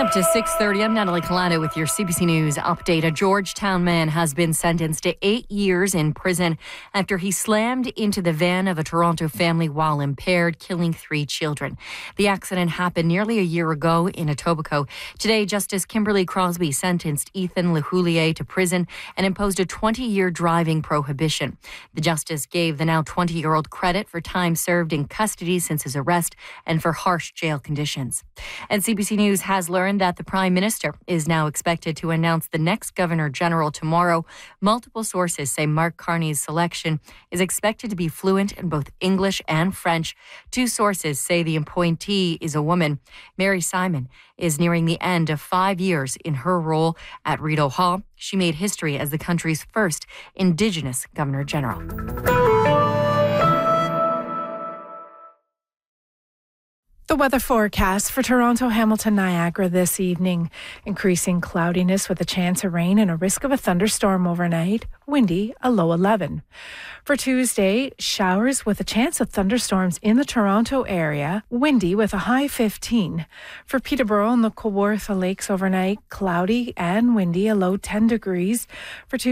Up to 6:30, I'm Natalie Colano with your CBC News update. A Georgetown man has been sentenced to 8 years in prison after he slammed into the van of a Toronto family while impaired, killing 3 children. The accident happened nearly a year ago in Etobicoke. Today, Justice Kimberly Crosby sentenced Ethan LeHoulier to prison and imposed a 20-year driving prohibition. The justice gave the now 20-year-old credit for time served in custody since his arrest and for harsh jail conditions. And CBC News has learned that the Prime Minister is now expected to announce the next Governor General tomorrow. Multiple sources say Mark Carney's selection is expected to be fluent in both English and French. 2 sources say the appointee is a woman. Mary Simon is nearing the end of 5 years in her role at Rideau Hall. She made history as the country's first Indigenous Governor General. The weather forecast for Toronto, Hamilton, Niagara this evening. Increasing cloudiness with a chance of rain and a risk of a thunderstorm overnight. Windy, a low 11. For Tuesday, showers with a chance of thunderstorms in the Toronto area. Windy with a high 15. For Peterborough and the Kawartha Lakes overnight, cloudy and windy, a low 10 degrees. For Tuesday,